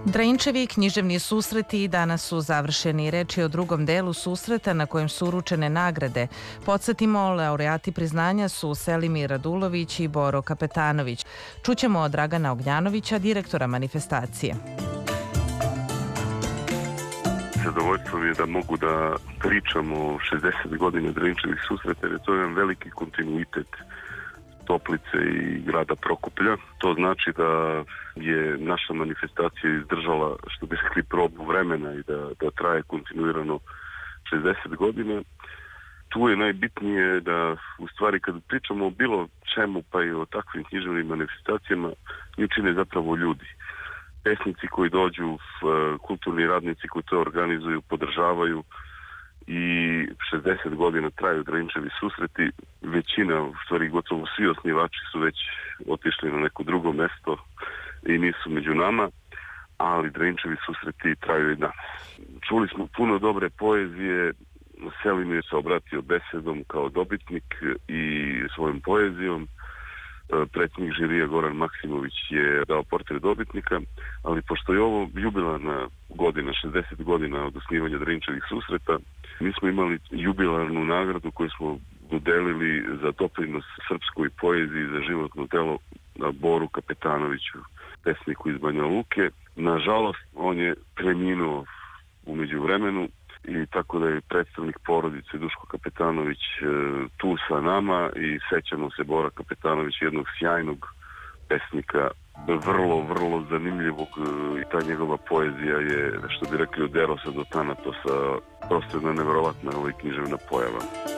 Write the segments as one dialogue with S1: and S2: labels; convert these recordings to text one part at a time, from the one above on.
S1: Drinčevi književni susreti danas su završeni. Reč je o drugom delu susreta na kojem su uručene nagrade. Podsjetimo, laureati priznanja su Selimir Radulović i Boro Kapetanović. Čućemo od Dragana Ognjanovića, direktora manifestacije.
S2: Zadovoljstvo mi je da mogu da pričam o 60 godina Drinčevih susreta, jer je to jedan veliki kontinuitet Toplice i grada Prokuplja. To znači da je naša manifestacija izdržala, što bi rekli, probu vremena i da traje kontinuirano 60 godina. Tu je najbitnije da, u stvari, kad pričamo o bilo čemu, pa i o takvim književnim manifestacijama, nju čine zapravo ljudi. Pesnici koji dođu, kulturni radnici koji to organizuju, podržavaju, i 60 godina traju Drinčevi susreti. Većina, u stvari gotovo svi osnivači su već otišli na neko drugo mesto i nisu među nama, ali Drinčevi susreti traju i danas. Čuli smo puno dobre poezije. Selimir se obratio besedom kao dobitnik i svojom poezijom. Predsjednik žirija Goran Maksimović je dao portret dobitnika, ali pošto je ovo jubilarna godina, 60 godina od osnivanja Drinčevih susreta, mi smo imali jubilarnu nagradu koju smo dodelili za doprinos srpskoj poeziji za životno delo Boru Kapetanoviću, pesniku iz Banja Luke. Nažalost, on je preminuo u međuvremenu, i tako da je predstavnik porodice Duško Kapetanović tu sa nama i sećamo se Bora Kapetanovića, jednog sjajnog pesnika, vrlo zanimljivog, i ta njegova poezija je, što bi rekli, od Erosa do Tanatosa, prosto jedna neverovatna književna pojava.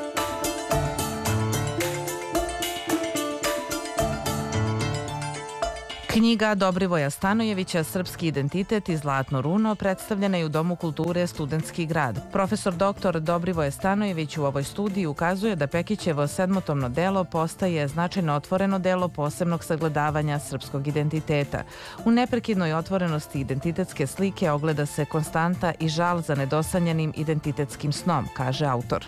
S1: Knjiga Dobrivoja Stanojevića Srpski identitet i Zlatno runo predstavljena je u Domu kulture Studentski grad. Profesor dr. Dobrivoje Stanojević u ovoj studiji ukazuje da Pekićevo sedmotomno delo postaje značajno otvoreno delo posebnog sagledavanja srpskog identiteta. U neprekidnoj otvorenosti identitetske slike ogleda se konstanta i žal za nedosanjanim identitetskim snom, kaže autor.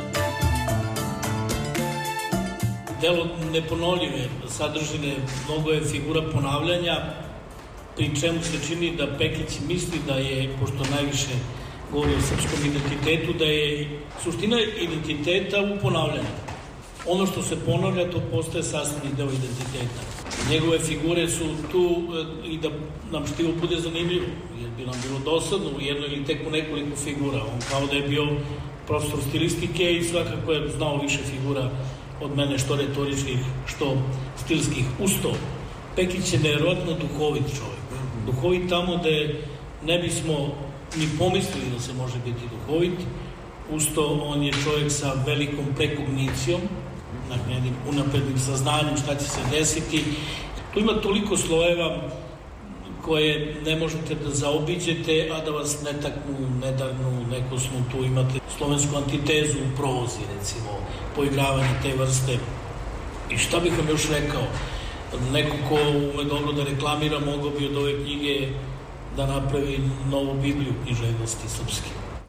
S3: Delo neponovljive sadržine, mnogo je figura ponavljanja, pri čemu se čini da Pekić misli da je, pošto najviše govori o srpskom identitetu, da je suština identiteta u ponavljanju. Ono što se ponavlja, to postaje sastavni deo identiteta. Njegove figure su tu i da nam štivo bude zanimljivo, jer bi nam bilo dosadno u jednoj ili tek u nekoliko figura. On kao da je bio profesor stilistike i svakako je znao više figura od mene, što retoričkih, što stilskih. Usto, Pekić je nevjerojatno duhovit čovjek. Duhovit tamo gde ne bismo ni pomislili da se može biti duhovit. Usto, on je čovjek sa velikom prekognicijom, jednim unaprednim saznanjem šta će se desiti. Tu ima toliko slojeva koje ne možete da zaobiđete, a da vas ne taknu, ne darnu, neko smo tu, imate slovensku antitezu u prozi, recimo, poigravanje te vrste. I šta bih vam još rekao? Neko ko ume dobro da reklamira, mogao bi od ove knjige da napravi novu Bibliju književnosti srpske.